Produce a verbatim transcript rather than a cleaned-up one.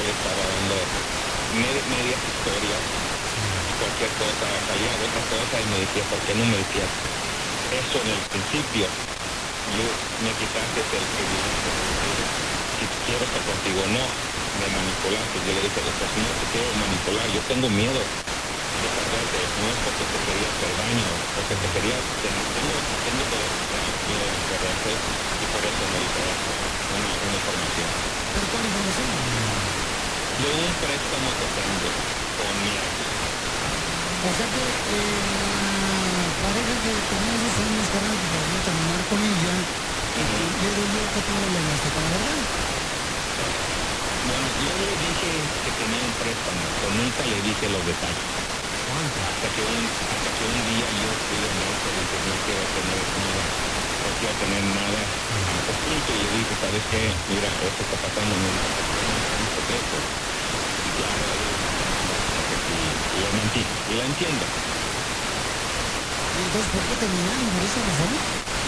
estaba dando med- medias historias, cualquier cosa, salía de otra cosa y me decía, ¿por qué no me decías eso en el principio? Yo, me quitaste el privilegio de decir, si quiero estar contigo o no, me manipulaste. Yo le dije, pues no te quiero manipular, yo tengo miedo de perderte, no es porque te quería hacer daño, porque te quería, tengo, tengo, tengo todo miedo de perderte y por eso me diste una, una información. ¿Pero cuál información? De un préstamo que tengo con mi ex. O sea que eh, la pareja que tenías dos años, carnal, que volvió a terminar con ella, y Ujú. le dolió que tú le hablaste con la verdad. Bueno, yo le dije que tenía un préstamo, pero nunca le dije los detalles. ¿Cuánto? Hasta que un, hasta que un día yo fui honesto, le dije, no quiero tener nada, no quiero tener nada a oculto, y le dije, ¿sabes qué? Mira, esto está pasando, me dijo, ¿por qué no es un secreto? Y claro, y, y le mentí, y la entiendo. ¿Y entonces por qué terminaron? ¿Por esa razón?